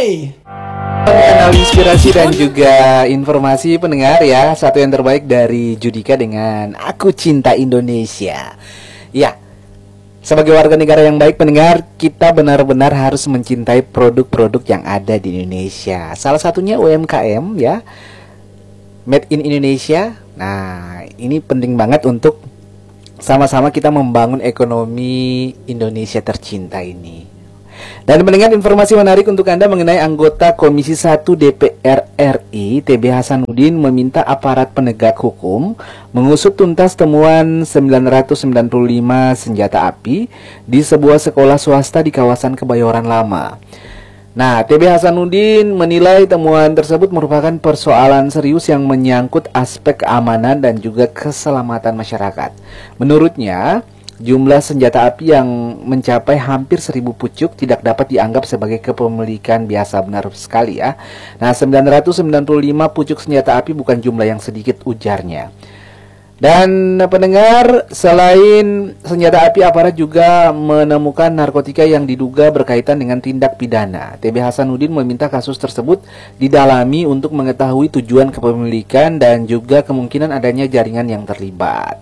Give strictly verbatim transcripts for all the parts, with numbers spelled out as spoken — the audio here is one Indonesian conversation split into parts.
Hey! Kanal inspirasi dan juga informasi pendengar ya. Satu yang terbaik dari Judika dengan Aku Cinta Indonesia. Ya, sebagai warga negara yang baik pendengar, kita benar-benar harus mencintai produk-produk yang ada di Indonesia. Salah satunya U M K M ya, Made in Indonesia. Nah, ini penting banget untuk sama-sama kita membangun ekonomi Indonesia tercinta ini. Dan mendengar informasi menarik untuk Anda mengenai anggota Komisi satu D P R R I T B Hasanuddin meminta aparat penegak hukum mengusut tuntas temuan sembilan ratus sembilan puluh lima senjata api di sebuah sekolah swasta di kawasan Kebayoran Lama. Nah, T B Hasanuddin menilai temuan tersebut merupakan persoalan serius yang menyangkut aspek keamanan dan juga keselamatan masyarakat. Menurutnya, jumlah senjata api yang mencapai hampir seribu pucuk tidak dapat dianggap sebagai kepemilikan biasa. Benar sekali ya. Nah, sembilan ratus sembilan puluh lima pucuk senjata api bukan jumlah yang sedikit, ujarnya. Dan pendengar, selain senjata api, aparat juga menemukan narkotika yang diduga berkaitan dengan tindak pidana. T B Hasanuddin meminta kasus tersebut didalami untuk mengetahui tujuan kepemilikan dan juga kemungkinan adanya jaringan yang terlibat.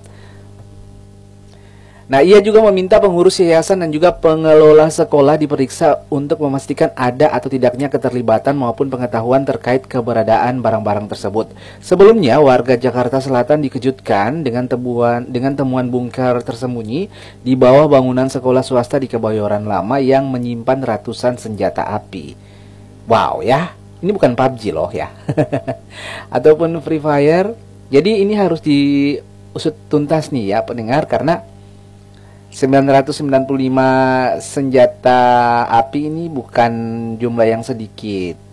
Nah, ia juga meminta pengurus yayasan dan juga pengelola sekolah diperiksa untuk memastikan ada atau tidaknya keterlibatan maupun pengetahuan terkait keberadaan barang-barang tersebut. Sebelumnya, warga Jakarta Selatan dikejutkan dengan temuan dengan temuan bungker tersembunyi di bawah bangunan sekolah swasta di Kebayoran Lama yang menyimpan ratusan senjata api. Wow ya, ini bukan P U B G loh ya, ataupun Free Fire. Jadi ini harus diusut tuntas nih ya pendengar, karena sembilan ratus sembilan puluh lima senjata api ini bukan jumlah yang sedikit.